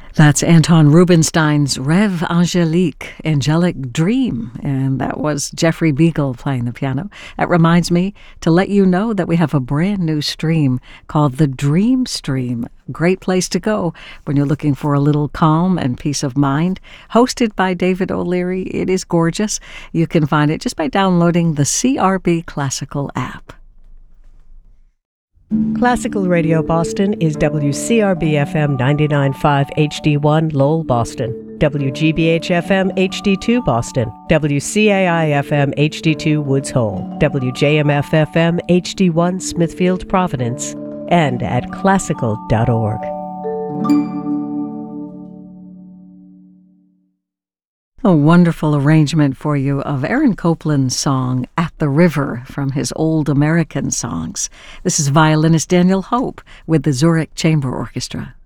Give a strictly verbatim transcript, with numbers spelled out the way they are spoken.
That's Anton Rubinstein's Rêve Angélique, Angelic Dream, and that was Jeffrey Beagle playing the piano. That reminds me to let you know that we have a brand new stream called the Dream Stream. Great place to go when you're looking for a little calm and peace of mind. Hosted by David O'Leary, it is gorgeous. You can find it just by downloading the C R B Classical app. Classical Radio Boston is W C R B F M ninety-nine point five H D one Lowell, Boston, W G B H F M H D two Boston, W C A I F M H D two Woods Hole, W J M F F M H D one Smithfield, Providence, and at classical dot org. A wonderful arrangement for you of Aaron Copland's song At the River from his Old American Songs. This is violinist Daniel Hope with the Zurich Chamber Orchestra.